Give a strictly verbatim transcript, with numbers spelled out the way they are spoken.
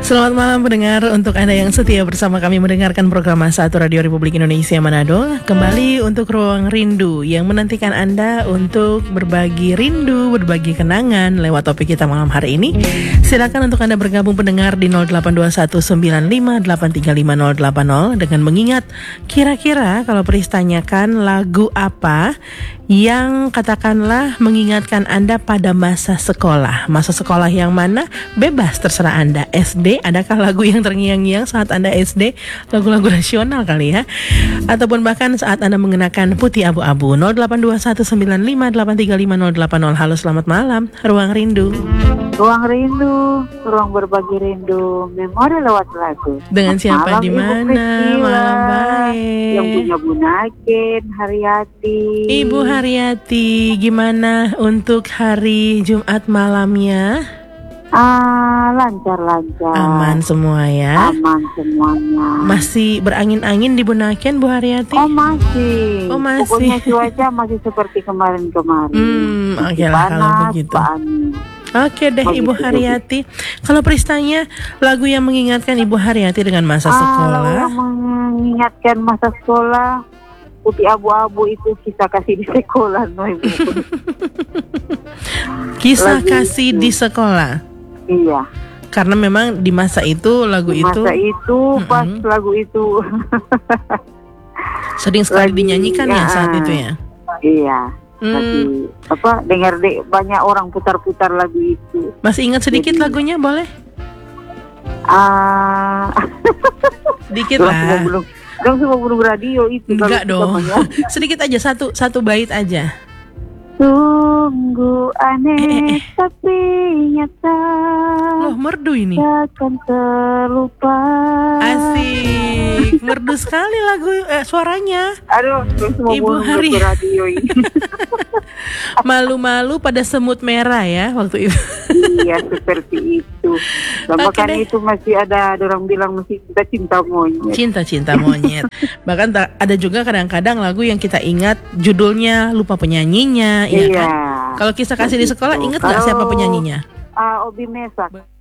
Selamat malam pendengar, untuk Anda yang setia bersama kami mendengarkan program Masa satu Radio Republik Indonesia Manado. Kembali untuk Ruang Rindu yang menantikan Anda untuk berbagi rindu, berbagi kenangan lewat topik kita malam hari ini. Silakan untuk Anda bergabung pendengar di nol delapan dua satu sembilan lima delapan tiga lima nol delapan nol dengan mengingat kira-kira kalau Pris tanyakan lagu apa yang katakanlah mengingatkan Anda pada masa sekolah. Masa sekolah yang mana? Bebas, terserah Anda. S D, adakah lagu yang terngiang-ngiang saat Anda S D? Lagu-lagu nasional kali ya. Ataupun bahkan saat Anda mengenakan putih abu-abu. nol delapan dua satu sembilan lima delapan tiga lima nol delapan nol. Halo, selamat malam. Ruang Rindu. Ruang Rindu, ruang berbagi rindu, memori lewat lagu. Dengan siapa, malam, di mana? Malam baik. Yang punya Bunaken, Haryati. Ibu Haryati, gimana untuk hari Jumat malamnya? Ah, lancar-lancar. Aman semua ya? Aman semuanya. Masih berangin-angin di Bunaken, Bu Haryati? Oh masih. Oh masih. Pokoknya cuaca masih seperti kemarin-kemarin. Hmm, oke okay lah kalau begitu. Panas. Oke deh Ibu Haryati. Kalau Pristanya, lagu yang mengingatkan Ibu Haryati dengan masa sekolah. Ah, yang mengingatkan masa sekolah, putih abu-abu itu kisah kasih di sekolah, no Ibu. Kisah lagu kasih itu. Di sekolah. Iya. Karena memang di masa itu lagu di itu. Masa itu pas mm-hmm. lagu itu. Sering sekali lagi, dinyanyikan ya, ya saat itu ya. Iya. Hmm. Lagi, apa dengar deh banyak orang putar-putar lagu itu. Masih ingat sedikit jadi, lagunya boleh? Ah, uh, sedikit lah. Belum, belum semua belum radio itu. Enggak dong. Sedikit aja, satu satu bait aja. Sungguh aneh eh, eh, eh. tapi nyata. Loh, merdu ini. Takkan terlupa. Asik, merdu sekali lagu eh, suaranya. Aduh, Ibu Hari radio ini. Malu-malu pada semut merah ya waktu itu. Iya, seperti itu. Bahkan okay itu masih ada orang bilang masih kita cinta monyet. Cinta-cinta monyet. Bahkan ta- ada juga kadang-kadang lagu yang kita ingat judulnya lupa penyanyinya. Iya, iya kan? Kalau kisah kasih di sekolah, ingat nggak siapa penyanyinya? Uh, Obi Mesak.